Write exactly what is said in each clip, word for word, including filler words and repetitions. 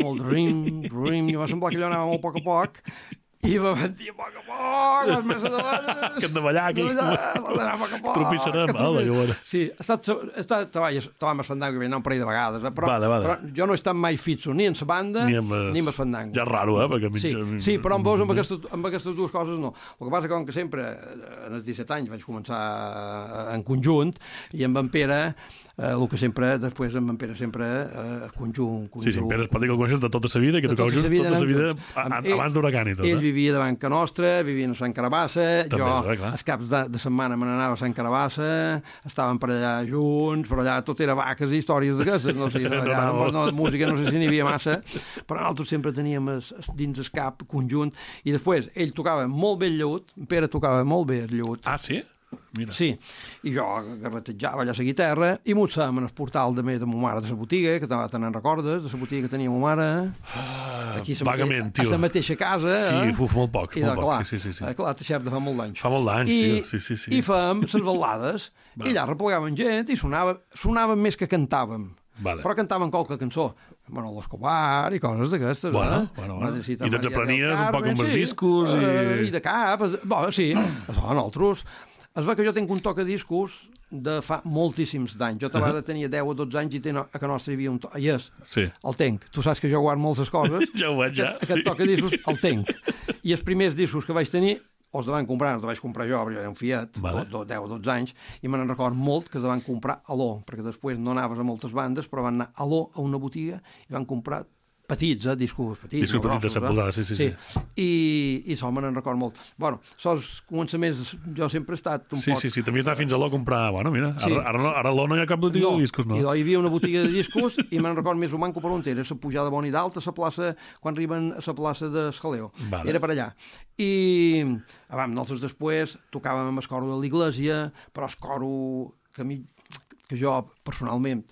molt rim, rim, i va semblar que allò anava molt a poc a poc, i va dir a poc a poc, les meses de baix... Que hem de ballar aquí. D'anar a poc a poc. Tropissarem, hala, llavors. Sí, he estat... He estat treball amb fandango, que vaig anar un parell de vegades, eh? però, vale, vale. però jo no he estat mai fitxo, ni en la banda, ni amb el fandango. Ja és raro, eh? Perquè sí, mitja... sí, però amb vos, amb aquestes, amb aquestes dues coses, no. El que passa que, com que sempre, en els disset anys, vaig començar en conjunt, i amb en Pere, eh, el que sempre, després amb en Pere sempre, eh, conjunt, conjunt... Sí, sí, en Pere es pot dir que el coneixes de tota la vida, i que tocava junts tota la vida, abans d'Huracan i tot. Ell vivia davant que nostra, vivien a Sant Carabassa, també jo és, eh, els caps de, de setmana me n'anava a Sant Carabassa, estàvem per allà junts, però allà tot era vaques i històries d'aquestes, no sé, no, allà, no, no, música no sé si n'hi havia massa, però nosaltres sempre teníem es, es, dins el cap conjunt, i després ell tocava molt bé el llaüt, Pere tocava molt bé el llaüt. Ah, sí? Mira. Sí, i jo garretejava allà a la guitarra i m'utàvem en el portal de, de ma mare de la botiga, que te'n recordes, de la botiga que tenia ma mare, aquí a vagament, tio. A la mateixa casa. Sí, eh? uf, molt poc, I molt de, poc, clar, sí, sí, sí. Eh, clar, t'aixer de fa molt d'anys. Fa molt d'anys, tio, sí, sí, sí. I fèiem les balades, i allà replegaven gent, i sonava, sonava més que cantàvem. Vale. Però cantaven qualque cançó, Manolo Escobar i coses d'aquestes, bueno, eh? Bueno, bueno. I te'ls aprenies un poc amb els sí, discos i... Uh, i de cap, es... bo, sí, això nosaltres... Es va que jo tinc un tocadiscos de fa moltíssims d'anys. Jo t'abans uh -huh. tenia deu o dotze anys i ten, a que nostre hi havia un... To... Yes, sí. El tenc. Tu saps que jo guardo moltes coses. Ja ho veig, ja. Aquest, aquest sí. tocadiscos el tenc. I els primers discos que vaig tenir els de van comprar, els de vaig comprar jo, perquè jo era un Fiat, vale. deu o dotze anys, i me n'en record molt que els de van comprar a l'O, perquè després no anaves a moltes bandes, però van anar a l'O, a una botiga, i van comprar petits, eh, discos petits. Discos no, petits de set polzades, sí, sí, sí. sí. I, i això me n'en record molt. Bueno, sols començaments, jo sempre he estat un sí, poc... Sí, sí, també estava fins a l'O a comprar, bueno, mira, sí. ara, ara, ara a l'O no hi ha cap botiga no, de discos, no? I hi havia una botiga de discos i me'n record més o menys per on era, la pujada bona i d'alta, a la plaça, quan arriben a la plaça de Escaleo. Vale. Era per allà. I, abans, nosaltres després tocàvem amb el coro de l'Iglésia, però el coro que a mi que jo personalment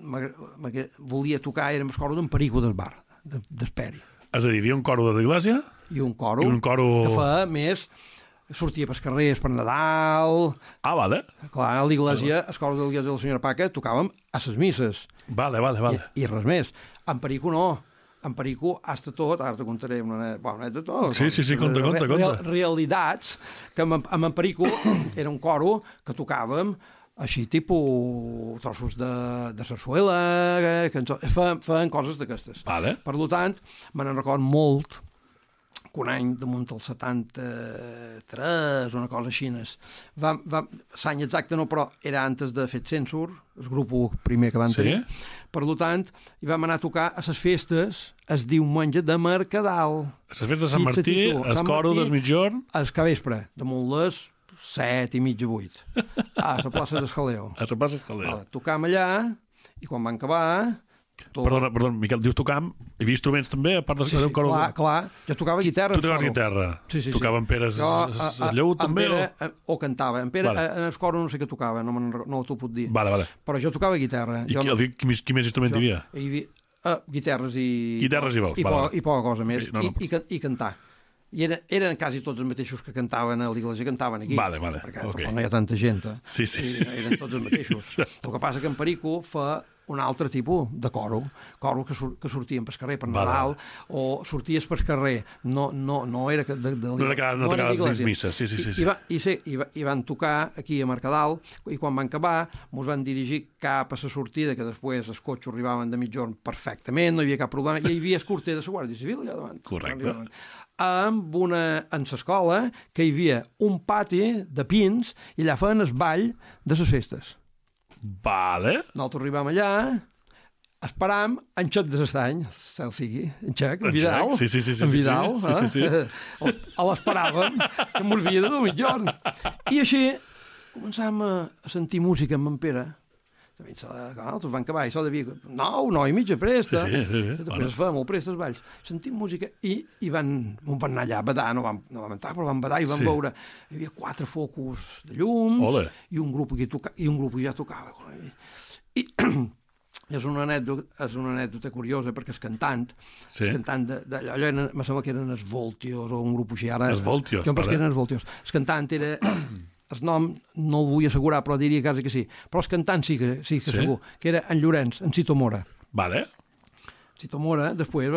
volia tocar era amb el coro d'en Perico del Bar, d'Esperi. És a dir, hi havia un coro de l'Iglésia i un coro, i un coro... que fa més... Sortia pels carrers per Nadal... Ah, vale. Clar, a l'Iglésia, el coro de l'Iglésia de la senyora Paca, tocàvem a les misses. Vale, vale, vale. I, i res més. En Perico no. En Perico, hasta tot, ara te contaré una... Bueno, de tot. Sí, sí, sí, conta, conta, re, conta. Realitats, que amb, amb en Perico era un coro que tocàvem així, tipus trossos de, de sarsuela, cançons, feien, feien coses d'aquestes. Vale. Per tant, me n'en record molt que un any damunt el setanta-tres, una cosa així, va, va, l'any exacte no, però era antes de Fet Censur, el grup primer que van sí? tenir. Per tant, hi vam anar a tocar a les festes el diumenge de Mercadal. A les festes de Sant Martí, el coro del mitjorn? El capvespre, damunt les set i mitja, vuit. A la plaça d'Escaleo. A la plaça d'Escaleo. Vale, tocàvem allà, i quan van acabar... Tot... Perdona, perdona, Miquel, dius tocàvem? Hi havia instruments també, a part de... Sí, sí, coro... clar, clar. Jo tocava guitarra. Tu tocaves guitarra. Sí, sí, sí. Tocaven Pere el llaüt també? Pere, o... o cantava. En Pere, vale. en el coro no sé què tocava, no, no t'ho puc dir. Vale, vale. Però jo tocava guitarra. I jo qui, no... qui, qui, qui més instruments jo, hi havia? Hi havia uh, guitarres i... Guitarres i veus, i, vale. poca, i poca cosa més. No, no. I, i, i cantar. I eren, eren quasi tots els mateixos que cantaven a l'Iglésia, cantaven aquí. Vale, vale. Perquè okay. no hi ha tanta gent. Eh? Sí, sí. I eren tots els mateixos. El que passa que en Perico fa un altre tipus de coro, coro que, sur que sortien pel carrer per Nadal, vale. O sorties pel carrer, no, no, no era de, de, de, no era no era dins misses, sí, sí, sí. I, i, va, i, sí, i, va, i van tocar aquí a Mercadal, i quan van acabar ens van dirigir cap a la sortida, que després els cotxes arribaven de mitjorn perfectament, no hi havia cap problema, i hi havia escorter de la Guàrdia Civil allà davant. Correcte. Amb una, en l'escola, que hi havia un pati de pins, i allà feien el ball de les festes. Vale. Nosaltres arribam allà, esperam en Xec de l'Estany, cel sigui, en Xec, en Vidal, sí, sí, sí, sí, en Vidal, sí, sí, sí, sí. Eh? L'esperàvem, que m'ho havia de dur mitjorn. I així començàvem a, a sentir música amb en Pere. Nosaltres van acabar, i això devia... Nou, nou i mitja presta. Sí, sí, sí, sí. Després bueno. Es fa molt presta els balls. Sentim música i, i van, van anar allà a badar, no vam, no vam entrar, però van badar i van sí. veure... Hi havia quatre focus de llums. Ole. i un grup que toca, i un grup que ja tocava. I, i és una anècdota, és una anècdota curiosa, perquè el cantant, sí. el cantant de, de, allò eren, me sembla que eren els Voltios, o un grup així ara... Els Voltios, jo em penso que eren els Voltios. El cantant era... El nom no el vull assegurar, però diria quasi que sí. Però els cantants sí que, sí que sí? segur, que era en Llorenç, en Cito Mora. Vale. Cito Mora, després